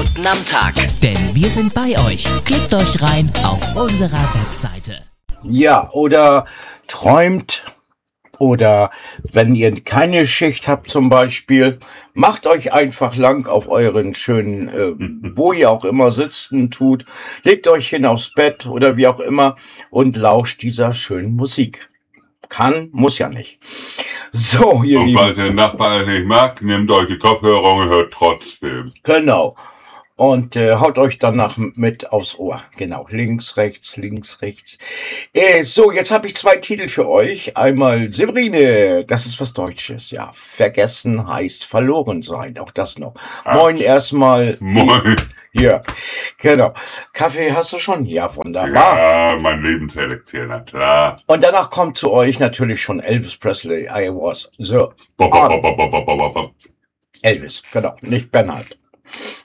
Stunden am Tag. Denn wir sind bei euch. Klickt euch rein auf unserer Webseite. Ja, oder träumt. Oder wenn ihr keine Schicht habt zum Beispiel, macht euch einfach lang auf euren schönen, wo ihr auch immer sitzen tut, legt euch hin aufs Bett oder wie auch immer und lauscht dieser schönen Musik. Kann, muss ja nicht. So, ihr Und Lieben. falls der Nachbar es nicht mag, nehmt euch die Kopfhörer und hört trotzdem. Genau. Und haut euch danach mit aufs Ohr. Genau, links, rechts, links, rechts. So, jetzt habe ich 2 Titel für euch. Einmal Severine, das ist was Deutsches, ja. Vergessen heißt verloren sein, auch das noch. Moin erstmal. Moin. Ja, genau. Kaffee hast du schon? Ja, wunderbar. Ja, mein Lebenselixier, na klar. Und danach kommt zu euch natürlich schon Elvis Presley, I was the Bop, bop, bop, bop, bop, bop, bop. Elvis, genau, nicht Bernhard.